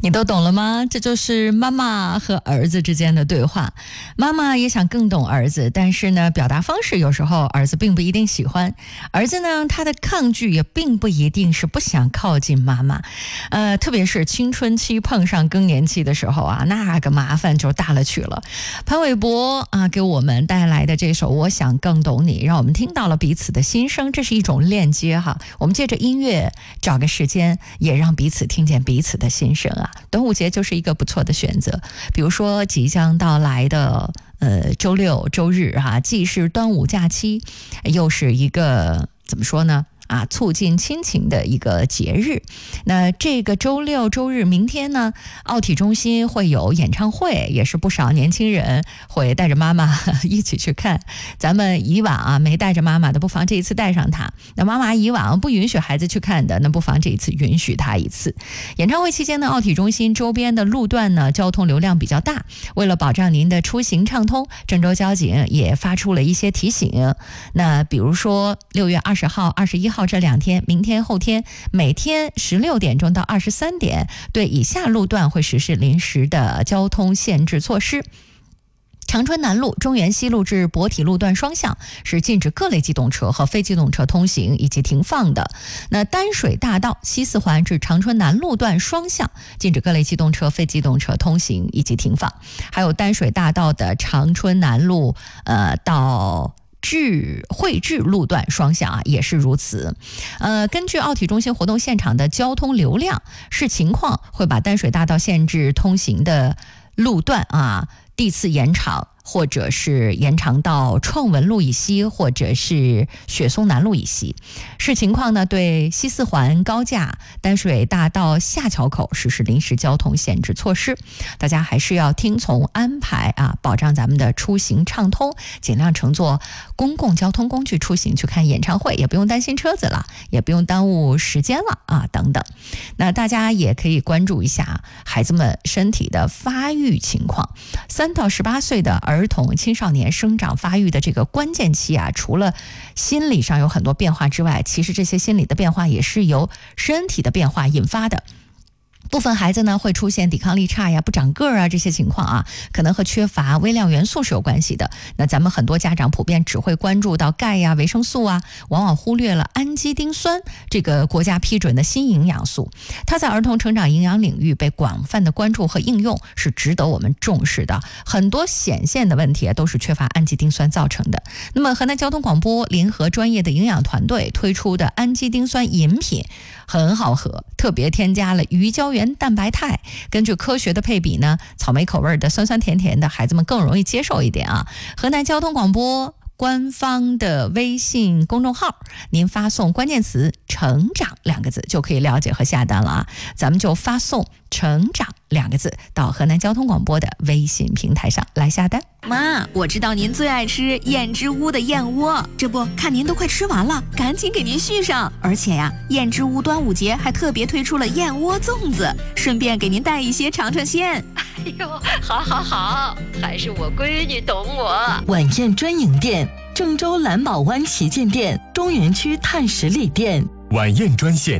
你都懂了吗？这就是妈妈和儿子之间的对话。妈妈也想更懂儿子，但是呢，表达方式有时候儿子并不一定喜欢。儿子呢，他的抗拒也并不一定是不想靠近妈妈。特别是青春期碰上更年期的时候啊，那个麻烦就大了去了。潘玮柏啊，给我们带来的这首《我想更懂你》，让我们听到了彼此的心声，这是一种链接哈。我们借着音乐找个时间，也让彼此听见彼此的心声啊。端午节就是一个不错的选择，比如说即将到来的周六周日啊，既是端午假期，又是一个怎么说呢促进亲情的一个节日。那这个周六周日明天呢，奥体中心会有演唱会，也是不少年轻人会带着妈妈一起去看。咱们以往没带着妈妈的，不妨这一次带上她。那妈妈以往不允许孩子去看的，那不妨这一次允许她一次。演唱会期间呢，奥体中心周边的路段呢，交通流量比较大，为了保障您的出行畅通，郑州交警也发出了一些提醒。那比如说6月20号、21号这2天，明天后天，每天16点钟到23点，对以下路段会实施临时的交通限制措施。长春南路中原西路至博体路段双向是禁止各类机动车和非机动车通行以及停放的。那丹水大道西四环至长春南路段双向禁止各类机动车、非机动车通行以及停放。还有丹水大道的长春南路到汇智路段双向也是如此。根据奥体中心活动现场的交通流量视情况，会把丹水大道限制通行的路段递次延长，或者是延长到创文路以西，或者是雪松南路以西。视情况呢，对西四环高架丹水大道下桥口实施临时交通限制措施。大家还是要听从安排保障咱们的出行畅通，尽量乘坐公共交通工具出行去看演唱会，也不用担心车子了，也不用耽误时间了等等。那大家也可以关注一下孩子们身体的发育情况。3到18岁的儿童青少年生长发育的这个关键期除了心理上有很多变化之外，其实这些心理的变化也是由身体的变化引发的。部分孩子呢会出现抵抗力差不长个儿这些情况可能和缺乏微量元素是有关系的。那咱们很多家长普遍只会关注到钙维生素往往忽略了氨基丁酸这个国家批准的新营养素。它在儿童成长营养领域被广泛的关注和应用，是值得我们重视的。很多显现的问题都是缺乏氨基丁酸造成的。那么河南交通广播联合专业的营养团队推出的氨基丁酸饮品很好喝，特别添加了鱼胶原蛋白肽。根据科学的配比呢，草莓口味的酸酸甜甜的，孩子们更容易接受一点河南交通广播官方的微信公众号，您发送关键词成长2个字就可以了解和下单了咱们就发送成长2个字到河南交通广播的微信平台上来下单。 妈，我知道您最爱吃燕之屋的燕窝，这不看您都快吃完了，赶紧给您续上。而且燕之屋端午节还特别推出了燕窝粽子，顺便给您带一些尝尝鲜。 哎呦，好，还是我闺女懂我。 晚宴专营店：郑州蓝宝湾旗舰店、中原区碳十里店。 晚宴专线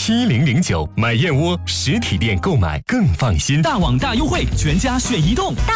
03715569700955697009，买燕窝实体店购买更放心。 大网大优惠，全家选移动。 大